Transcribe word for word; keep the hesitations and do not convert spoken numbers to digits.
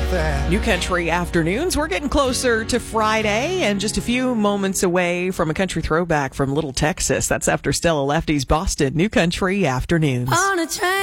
that. New Country Afternoons. We're getting closer to Friday and just a few moments away from a country throwback from Little Texas. That's after Stella Lefty's Boston. New Country Afternoons. On a train.